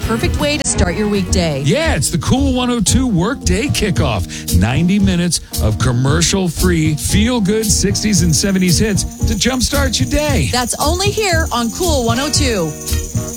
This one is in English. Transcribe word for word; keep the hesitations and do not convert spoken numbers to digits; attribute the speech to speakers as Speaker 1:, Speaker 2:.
Speaker 1: perfect way to start your weekday.
Speaker 2: Yeah, it's the Cool one oh two Workday Kickoff. ninety minutes of commercial-free, feel-good sixties and seventies hits to jumpstart your day.
Speaker 1: That's only here on Cool one oh two.